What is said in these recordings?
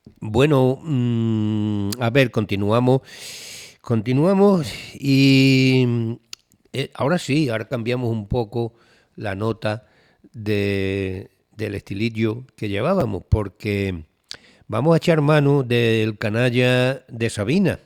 Bueno, a ver, continuamos y ahora sí, ahora cambiamos un poco la nota del estilillo que llevábamos, porque vamos a echar mano del canalla de Sabina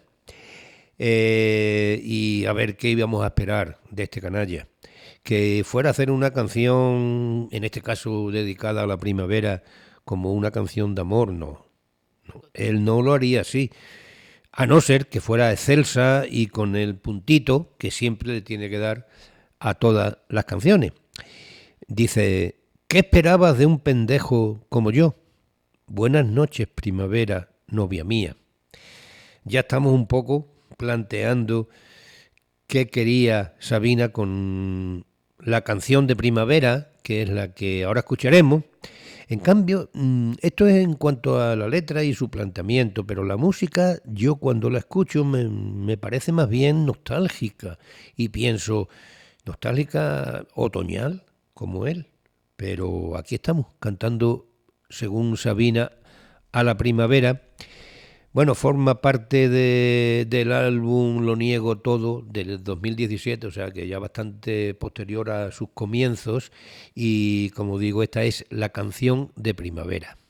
y a ver qué íbamos a esperar de este canalla. Que fuera a hacer una canción, en este caso dedicada a la primavera, como una canción de amor, no. Él no lo haría así, a no ser que fuera excelsa y con el puntito que siempre le tiene que dar a todas las canciones. Dice, ¿qué esperabas de un pendejo como yo? Buenas noches, primavera, novia mía. Ya estamos un poco planteando qué quería Sabina con la canción de primavera, que es la que ahora escucharemos. En cambio, esto es en cuanto a la letra y su planteamiento, pero la música, yo cuando la escucho me parece más bien nostálgica y pienso, nostálgica otoñal, como él. Pero aquí estamos cantando, según Sabina, a la primavera. Bueno, forma parte del álbum Lo Niego Todo del 2017, o sea que ya bastante posterior a sus comienzos y como digo, esta es la canción de primavera.